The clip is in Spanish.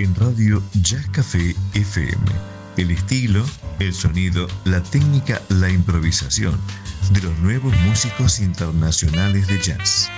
en Radio Jazz Café FM. El estilo, el sonido, la técnica, la improvisación de los nuevos músicos internacionales de jazz.